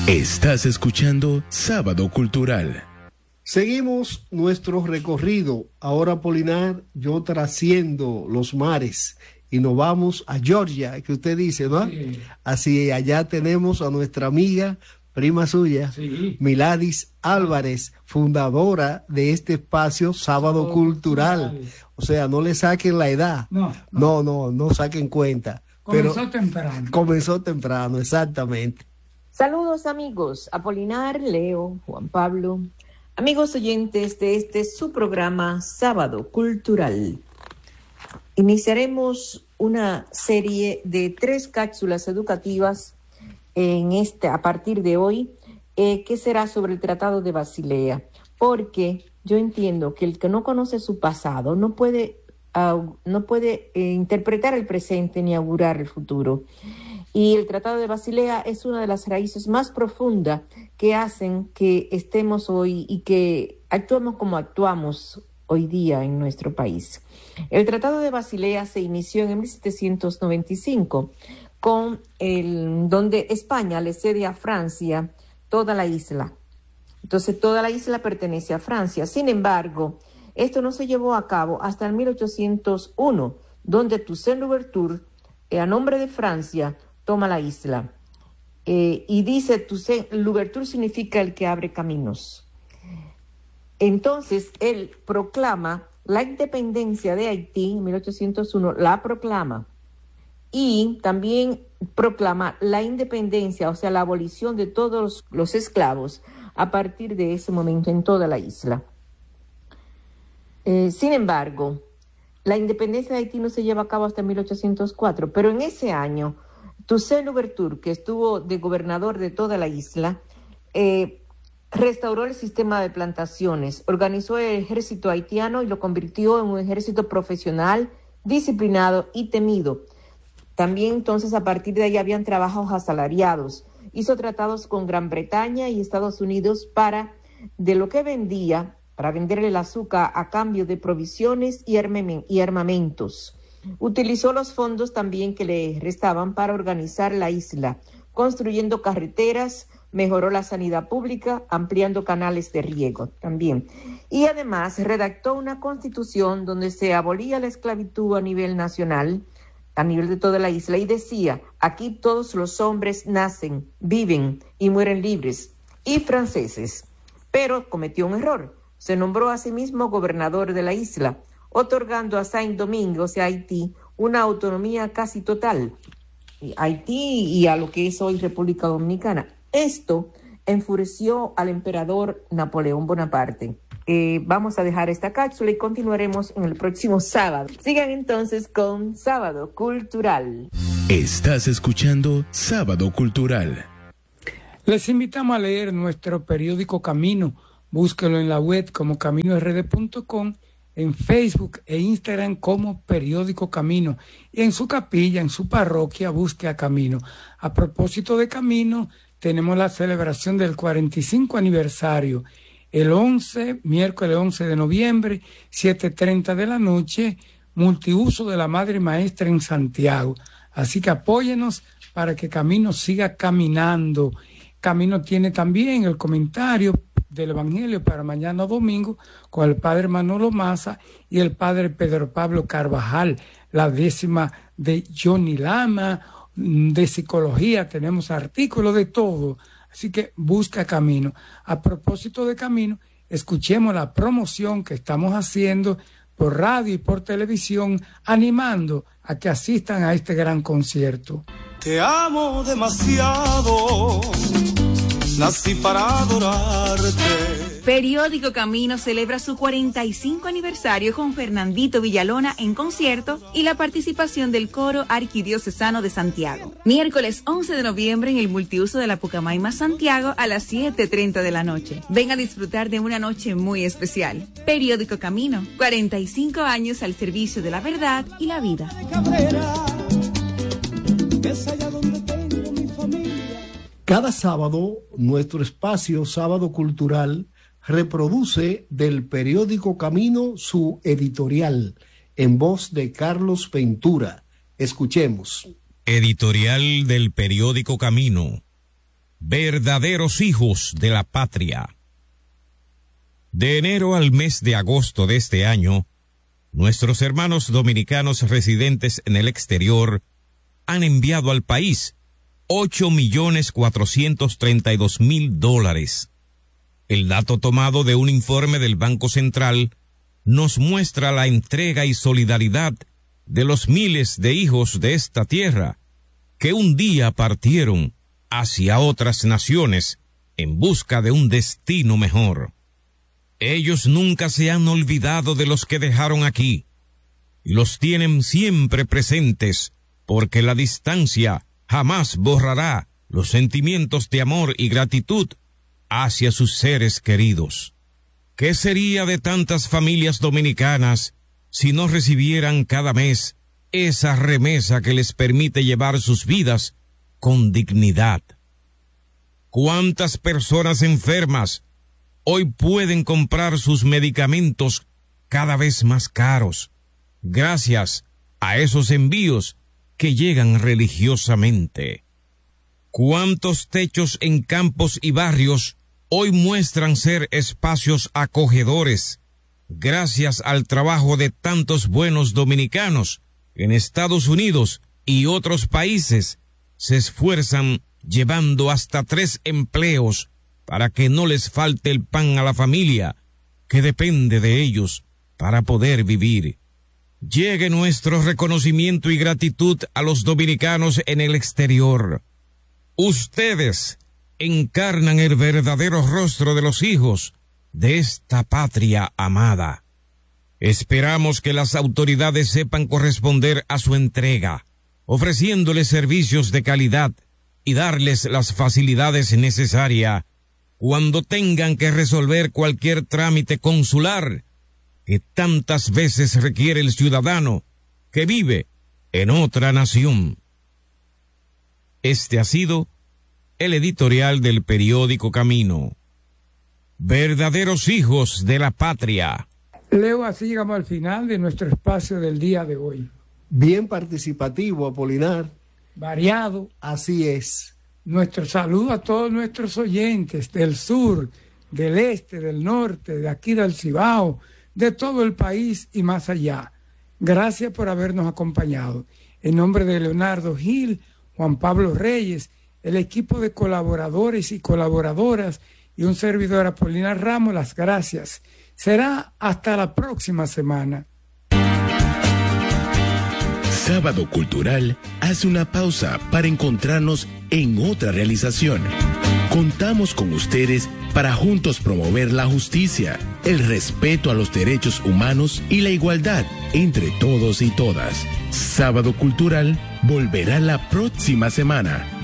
Estás escuchando Sábado Cultural. Seguimos nuestro recorrido. Ahora, Polinar, yo trasciendo los mares y nos vamos a Georgia, que usted dice, ¿no? Sí. Así, allá tenemos a nuestra amiga, prima suya, Sí. Miladis Álvarez, fundadora de este espacio Sábado Cultural. O sea, no le saquen la edad. No saquen cuenta. Comenzó temprano. Comenzó temprano, exactamente. Saludos amigos, Apolinar, Leo, Juan Pablo, amigos oyentes de este su programa Sábado Cultural. Iniciaremos una serie de 3 cápsulas educativas a partir de hoy, que será sobre el Tratado de Basilea, porque yo entiendo que el que no conoce su pasado no puede interpretar el presente ni augurar el futuro. Y el Tratado de Basilea es una de las raíces más profundas que hacen que estemos hoy y que actuemos como actuamos hoy día en nuestro país. El Tratado de Basilea se inició en 1795 donde España le cede a Francia toda la isla. Entonces toda la isla pertenece a Francia. Sin embargo, esto no se llevó a cabo hasta el 1801, donde Toussaint Louverture, a nombre de Francia, toma la isla. Y dice, Louverture significa el que abre caminos. Entonces, él proclama la independencia de Haití en 1801, la proclama. Y también proclama la independencia, o sea, la abolición de todos los esclavos a partir de ese momento en toda la isla. Sin embargo, la independencia de Haití no se lleva a cabo hasta 1804, pero en ese año Toussaint Louverture, que estuvo de gobernador de toda la isla, restauró el sistema de plantaciones, organizó el ejército haitiano y lo convirtió en un ejército profesional, disciplinado y temido. También entonces a partir de ahí habían trabajos asalariados. Hizo tratados con Gran Bretaña y Estados Unidos de lo que vendía, para venderle el azúcar a cambio de provisiones y armamentos. Utilizó los fondos también que le restaban para organizar la isla, construyendo carreteras, mejoró la sanidad pública, ampliando canales de riego también. Y además redactó una constitución donde se abolía la esclavitud a nivel nacional, a nivel de toda la isla, y decía, aquí todos los hombres nacen, viven y mueren libres y franceses. Pero cometió un error. Se nombró a sí mismo gobernador de la isla, otorgando a Saint-Domingue, o sea, Haití, una autonomía casi total. Haití y a lo que es hoy República Dominicana. Esto enfureció al emperador Napoleón Bonaparte. Vamos a dejar esta cápsula y continuaremos en el próximo sábado. Sigan entonces con Sábado Cultural. Estás escuchando Sábado Cultural. Les invitamos a leer nuestro periódico Camino. Búsquelo en la web como caminord.com, en Facebook e Instagram como Periódico Camino, y en su capilla, en su parroquia, busque a Camino. A propósito de Camino, tenemos la celebración del 45 aniversario, el miércoles 11 de noviembre, 7:30 de la noche, multiuso de la Madre Maestra en Santiago. Así que apóyenos para que Camino siga caminando. Camino tiene también el comentario del Evangelio para mañana domingo con el padre Manolo Maza y el padre Pedro Pablo Carvajal, la 10ª de Johnny Lama, de psicología, tenemos artículos de todo, así que busca Camino. A propósito de Camino, escuchemos la promoción que estamos haciendo por radio y por televisión, animando a que asistan a este gran concierto. Te amo demasiado, nací para adorarte. Periódico Camino celebra su 45 aniversario con Fernandito Villalona en concierto y la participación del Coro Arquidiocesano de Santiago. Miércoles 11 de noviembre en el multiuso de la Pucamaima Santiago a las 7:30 de la noche. Ven a disfrutar de una noche muy especial. Periódico Camino, 45 años al servicio de la verdad y la vida. Cada sábado, nuestro espacio Sábado Cultural reproduce del periódico Camino su editorial, en voz de Carlos Ventura. Escuchemos. Editorial del periódico Camino. verdaderos hijos de la patria. De enero al mes de agosto de este año, nuestros hermanos dominicanos residentes en el exterior han enviado al país $8.432.000. El dato tomado de un informe del Banco Central nos muestra la entrega y solidaridad de los miles de hijos de esta tierra que un día partieron hacia otras naciones en busca de un destino mejor. Ellos nunca se han olvidado de los que dejaron aquí y los tienen siempre presentes, porque la distancia jamás borrará los sentimientos de amor y gratitud hacia sus seres queridos. ¿Qué sería de tantas familias dominicanas si no recibieran cada mes esa remesa que les permite llevar sus vidas con dignidad? ¿Cuántas personas enfermas hoy pueden comprar sus medicamentos cada vez más caros gracias a esos envíos que llegan religiosamente? ¿Cuántos techos en campos y barrios hoy muestran ser espacios acogedores gracias al trabajo de tantos buenos dominicanos en Estados Unidos y otros países? Se esfuerzan llevando hasta 3 empleos para que no les falte el pan a la familia que depende de ellos para poder vivir. Llegue nuestro reconocimiento y gratitud a los dominicanos en el exterior. Ustedes encarnan el verdadero rostro de los hijos de esta patria amada. Esperamos que las autoridades sepan corresponder a su entrega, ofreciéndoles servicios de calidad y darles las facilidades necesarias cuando tengan que resolver cualquier trámite consular que tantas veces requiere el ciudadano que vive en otra nación. Este ha sido el editorial del periódico Camino. Verdaderos hijos de la patria. Leo, así llegamos al final de nuestro espacio del día de hoy. Bien participativo, Apolinar. Variado. Así es. Nuestro saludo a todos nuestros oyentes del sur, del este, del norte, de aquí del Cibao, de todo el país y más allá. Gracias por habernos acompañado. En nombre de Leonardo Gil, Juan Pablo Reyes, el equipo de colaboradores y colaboradoras y un servidor, Apolinar Ramos, las gracias. Será hasta la próxima semana. Sábado Cultural hace una pausa para encontrarnos en otra realización. Contamos con ustedes para juntos promover la justicia, el respeto a los derechos humanos y la igualdad entre todos y todas. Sábado Cultural volverá la próxima semana.